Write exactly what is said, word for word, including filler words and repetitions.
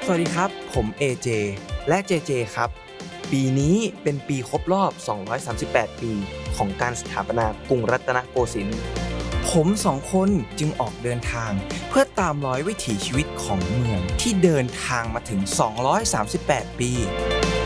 วัสดีครับผม เอ เจ และ เจ เจ ครับปีนี้เป็นปีครบรอบสองร้อยสามสิบแปดปีของการสถาปนากรุงรัตนโกสินทร์ผมสองคนจึงออกเดินทางเพื่อตามรอยวิถีชีวิตของเมืองที่เดินทางมาถึงสองร้อยสามสิบแปดปี